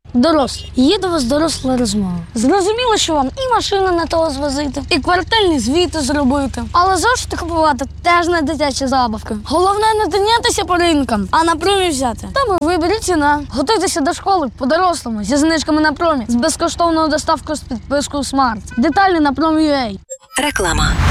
Дорослі, є до вас доросла розмова. Зрозуміло, що вам і машину не того звозити, і квартальні звіти зробити. Але зошити купувати теж не дитячі забавки. Головне не тинятися по ринкам, а на промі взяти. Там і виберіть ціна. Готуйтеся до школи по-дорослому, зі знижками на промі, з безкоштовною доставкою з підпискою Smart. Деталі на Prom.ua. Реклама.